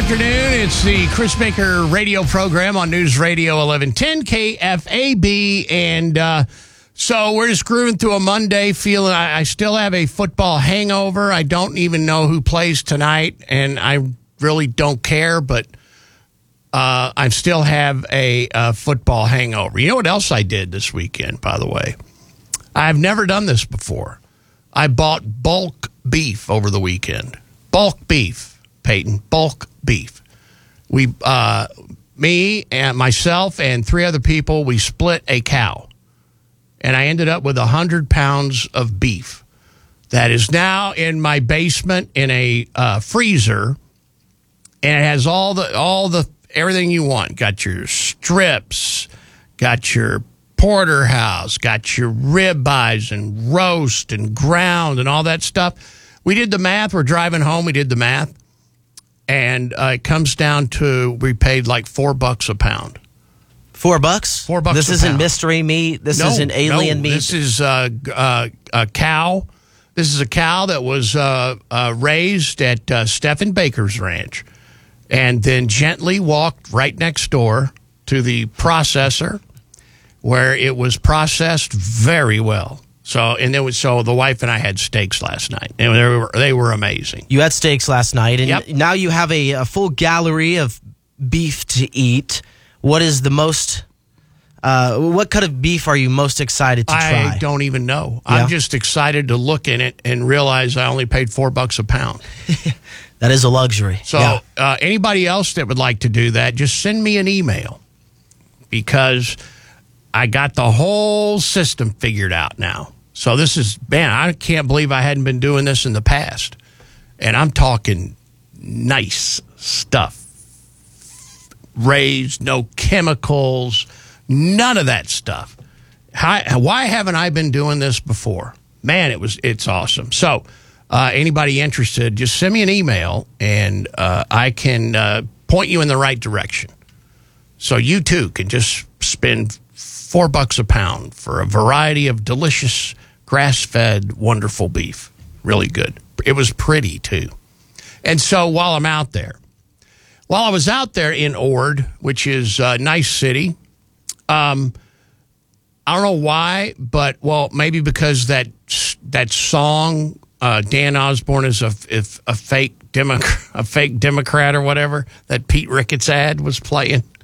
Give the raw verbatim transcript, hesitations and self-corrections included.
afternoon. It's the Chris Baker radio program on News Radio eleven ten K F A B. And uh, so we're just grooving through a Monday feeling I, I still have a football hangover. I don't even know who plays tonight, and I really don't care, but uh, I still have a, a football hangover. You know what else I did this weekend, by the way? I've never done this before. I bought bulk beef over the weekend. Bulk beef, Peyton. Bulk beef. We, uh, me and myself and three other people, we split a cow. And I ended up with one hundred pounds of beef that is now in my basement in a uh, freezer. And it has all the, all the, everything you want. Got your strips, got your porterhouse, got your ribeyes and roast and ground and all that stuff. We did the math. We're driving home. We did the math. And uh, it comes down to we paid like four bucks a pound. Four bucks? Four bucks This a isn't pound. mystery meat? This No, isn't alien no, meat? This is uh, uh, a cow. This is a cow that was uh, uh, raised at uh, Stephen Baker's ranch and then gently walked right next door to the processor where it was processed very well. So, and there was, so the wife and I had steaks last night, and they were, they were amazing. You had steaks last night, and Yep. now you have a, a full gallery of beef to eat. What is the most, uh, what cut of beef are you most excited to try? I don't even know. Yeah. I'm just excited to look in it and realize I only paid four bucks a pound. That is a luxury. So Yeah. uh, anybody else that would like to do that, just send me an email because I got the whole system figured out now. So this is, man, I can't believe I hadn't been doing this in the past. And I'm talking nice stuff. Raised, no chemicals, none of that stuff. How, why haven't I been doing this before? Man, it was it's awesome. So uh, anybody interested, just send me an email, and uh, I can uh, point you in the right direction. So you, too, can just spend four bucks a pound for a variety of delicious, grass-fed, wonderful beef. Really good. It was pretty, too. And so while I'm out there, while I was out there in Ord, which is a nice city, um, I don't know why, but, well, maybe because that that song, uh, Dan Osborne is a, if a fake Democrat, a fake Democrat or whatever, that Pete Ricketts ad was playing.